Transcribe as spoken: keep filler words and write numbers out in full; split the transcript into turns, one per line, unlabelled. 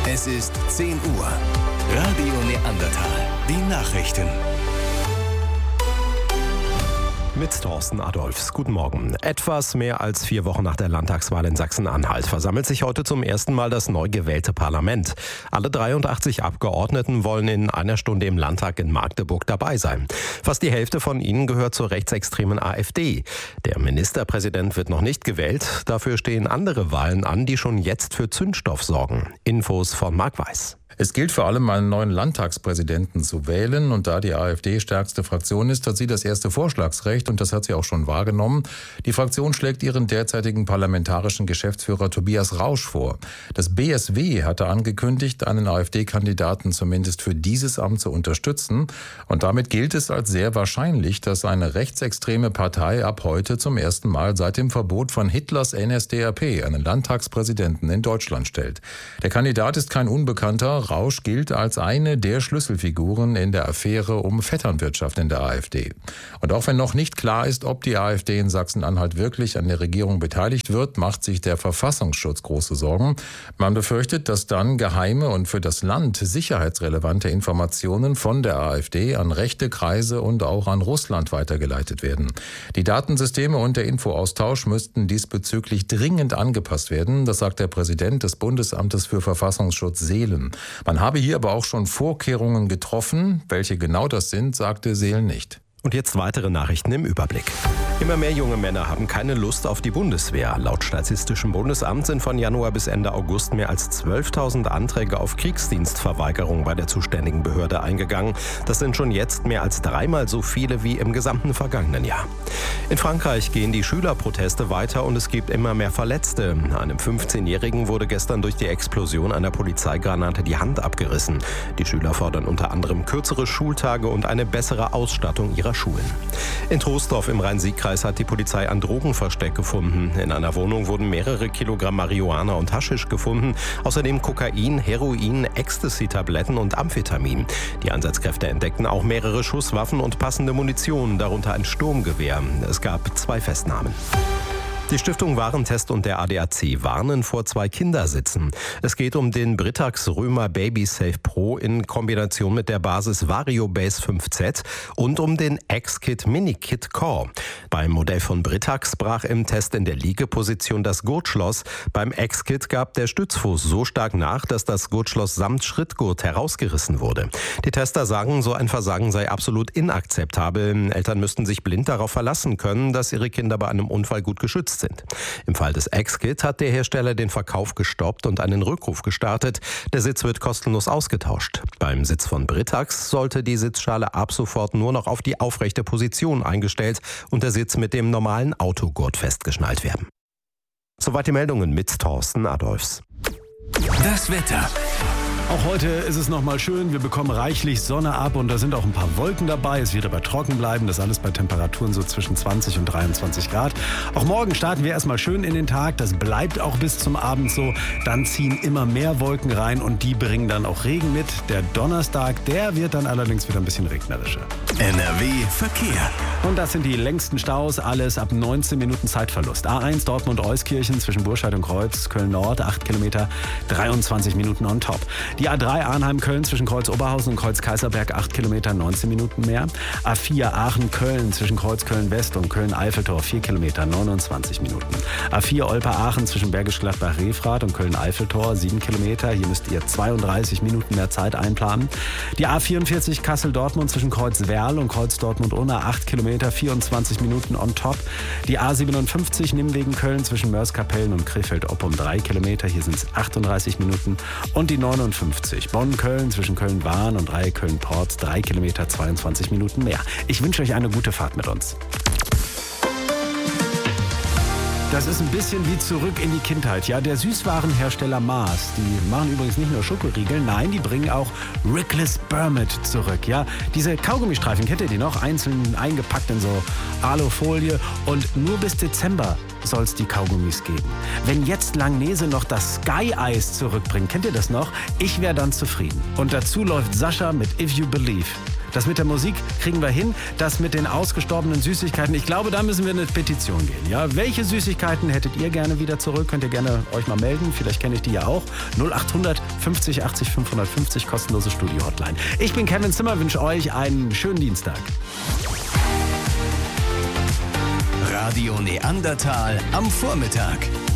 Es ist zehn Uhr. Radio Neandertal. Die Nachrichten.
Mit Thorsten Adolphs. Guten Morgen. Etwas mehr als vier Wochen nach der Landtagswahl in Sachsen-Anhalt versammelt sich heute zum ersten Mal das neu gewählte Parlament. Alle dreiundachtzig Abgeordneten wollen in einer Stunde im Landtag in Magdeburg dabei sein. Fast die Hälfte von ihnen gehört zur rechtsextremen AfD. Der Ministerpräsident wird noch nicht gewählt. Dafür stehen andere Wahlen an, die schon jetzt für Zündstoff sorgen. Infos von Marc Weiß.
Es gilt vor allem, einen neuen Landtagspräsidenten zu wählen. Und da die AfD stärkste Fraktion ist, hat sie das erste Vorschlagsrecht. Und das hat sie auch schon wahrgenommen. Die Fraktion schlägt ihren derzeitigen parlamentarischen Geschäftsführer Tobias Rausch vor. Das B S W hatte angekündigt, einen AfD-Kandidaten zumindest für dieses Amt zu unterstützen. Und damit gilt es als sehr wahrscheinlich, dass eine rechtsextreme Partei ab heute zum ersten Mal seit dem Verbot von Hitlers N S D A P einen Landtagspräsidenten in Deutschland stellt. Der Kandidat ist kein Unbekannter. Rausch gilt als eine der Schlüsselfiguren in der Affäre um Vetternwirtschaft in der AfD. Und auch wenn noch nicht klar ist, ob die AfD in Sachsen-Anhalt wirklich an der Regierung beteiligt wird, macht sich der Verfassungsschutz große Sorgen. Man befürchtet, dass dann geheime und für das Land sicherheitsrelevante Informationen von der AfD an rechte Kreise und auch an Russland weitergeleitet werden. Die Datensysteme und der Infoaustausch müssten diesbezüglich dringend angepasst werden. Das sagt der Präsident des Bundesamtes für Verfassungsschutz, Seelen. Man habe hier aber auch schon Vorkehrungen getroffen. Welche genau das sind, sagte Seelen nicht.
Und jetzt weitere Nachrichten im Überblick. Immer mehr junge Männer haben keine Lust auf die Bundeswehr. Laut Statistischem Bundesamt sind von Januar bis Ende August mehr als zwölftausend Anträge auf Kriegsdienstverweigerung bei der zuständigen Behörde eingegangen. Das sind schon jetzt mehr als dreimal so viele wie im gesamten vergangenen Jahr. In Frankreich gehen die Schülerproteste weiter und es gibt immer mehr Verletzte. Einem fünfzehnjährigen wurde gestern durch die Explosion einer Polizeigranate die Hand abgerissen. Die Schüler fordern unter anderem kürzere Schultage und eine bessere Ausstattung ihrer Schulen. In Troisdorf im Rhein-Sieg-Kreis hat die Polizei ein Drogenversteck gefunden. In einer Wohnung wurden mehrere Kilogramm Marihuana und Haschisch gefunden. Außerdem Kokain, Heroin, Ecstasy-Tabletten und Amphetamin. Die Einsatzkräfte entdeckten auch mehrere Schusswaffen und passende Munition, darunter ein Sturmgewehr. Es gab zwei Festnahmen. Die Stiftung Warentest und der A D A C warnen vor zwei Kindersitzen. Es geht um den Britax Römer Baby Safe Pro in Kombination mit der Basis VarioBase fünf Z und um den X-Kit Mini-Kit Core. Beim Modell von Britax brach im Test in der Liegeposition das Gurtschloss. Beim X-Kit gab der Stützfuß so stark nach, dass das Gurtschloss samt Schrittgurt herausgerissen wurde. Die Tester sagen, so ein Versagen sei absolut inakzeptabel. Eltern müssten sich blind darauf verlassen können, dass ihre Kinder bei einem Unfall gut geschützt sind. Im Fall des X-Kit hat der Hersteller den Verkauf gestoppt und einen Rückruf gestartet. Der Sitz wird kostenlos ausgetauscht. Beim Sitz von Britax sollte die Sitzschale ab sofort nur noch auf die aufrechte Position eingestellt und der Sitz mit dem normalen Autogurt festgeschnallt werden. Soweit die Meldungen mit Thorsten Adolphs.
Das Wetter.
Auch heute ist es nochmal schön, wir bekommen reichlich Sonne ab und da sind auch ein paar Wolken dabei. Es wird aber trocken bleiben, das alles bei Temperaturen so zwischen zwanzig und dreiundzwanzig Grad. Auch morgen starten wir erstmal schön in den Tag, das bleibt auch bis zum Abend so. Dann ziehen immer mehr Wolken rein und die bringen dann auch Regen mit. Der Donnerstag, der wird dann allerdings wieder ein bisschen regnerischer.
N R W Verkehr.
Und das sind die längsten Staus, alles ab neunzehn Minuten Zeitverlust. A eins Dortmund-Euskirchen zwischen Burscheid und Kreuz, Köln-Nord, acht Kilometer, dreiundzwanzig Minuten on top. Die A drei Arnheim-Köln zwischen Kreuz Oberhausen und Kreuz Kaiserberg, acht Kilometer, neunzehn Minuten mehr. A vier Aachen-Köln zwischen Kreuz Köln-West und Köln-Eiffeltor, vier Kilometer, neunundzwanzig Minuten. A vier Olper-Aachen zwischen Bergisch Gladbach-Refrath und Köln-Eiffeltor, sieben Kilometer. Hier müsst ihr zweiunddreißig Minuten mehr Zeit einplanen. Die A vierundvierzig Kassel-Dortmund zwischen Kreuz Werl und Kreuz Dortmund-Unna, acht Kilometer, vierundzwanzig Minuten on top. Die A siebenundfünfzig Nimwegen-Köln zwischen Mörs-Kapellen und Krefeld-Oppum, drei Kilometer. Hier sind es achtunddreißig Minuten. Und die neunundfünfzig Bonn-Köln zwischen Köln-Wahn und Reihe Köln-Porz, drei Kilometer, zweiundzwanzig Minuten mehr. Ich wünsche euch eine gute Fahrt mit uns. Das ist ein bisschen wie zurück in die Kindheit. Ja, der Süßwarenhersteller Mars, die machen übrigens nicht nur Schokoriegel, nein, die bringen auch Rickless Bermit zurück. Ja, diese Kaugummistreifen, kennt ihr die noch? Einzeln eingepackt in so Alufolie und nur bis Dezember soll es die Kaugummis geben. Wenn jetzt Langnese noch das Sky Eis zurückbringt, kennt ihr das noch? Ich wäre dann zufrieden. Und dazu läuft Sascha mit If You Believe. Das mit der Musik kriegen wir hin. Das mit den ausgestorbenen Süßigkeiten, ich glaube, da müssen wir eine Petition gehen. Ja? Welche Süßigkeiten hättet ihr gerne wieder zurück? Könnt ihr gerne euch mal melden. Vielleicht kenne ich die ja auch. null acht hundert fünfzig achtzig fünfhundertfünfzig, kostenlose Studio-Hotline. Ich bin Kevin Zimmer, wünsche euch einen schönen Dienstag.
Radio Neandertal am Vormittag.